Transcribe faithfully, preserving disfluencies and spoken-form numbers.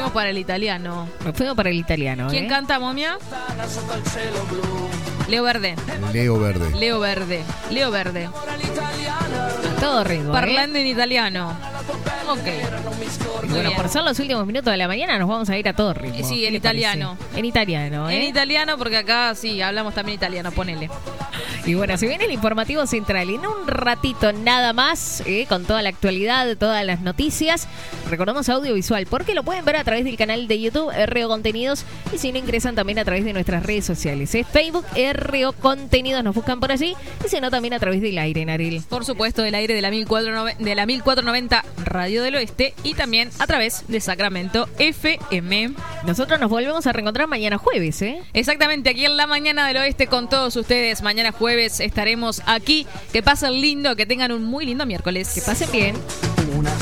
fuimos para el italiano. Nos fuimos para el italiano. ¿Quién ¿eh? canta, momia? Leo Verde. Leo Verde. Leo Verde. Leo Verde. A todo ritmo. Parlando ¿eh? en italiano. Ok. Y Muy bueno, bien. por ser los últimos minutos de la mañana, nos vamos a ir a todo ritmo. Eh, sí, ¿Qué en le italiano. parece? En italiano, ¿eh? En italiano, porque acá sí, hablamos también italiano, ponele. Y bueno, se viene el informativo central en un ratito nada más, eh, con toda la actualidad, todas las noticias. Recordamos audiovisual, porque lo pueden ver a través del canal de YouTube R O Contenidos y si no ingresan también a través de nuestras redes sociales. Es Facebook R O Contenidos, nos buscan por allí y si no también a través del aire, Naril. Por supuesto, del aire de la, mil cuatrocientos noventa, de la mil cuatrocientos noventa Radio del Oeste y también a través de Sacramento F M. Nosotros nos volvemos a reencontrar mañana jueves, ¿eh? Exactamente, aquí en la mañana del oeste con todos ustedes. Mañana jueves estaremos aquí. Que pasen lindo, que tengan un muy lindo miércoles. Que pasen bien.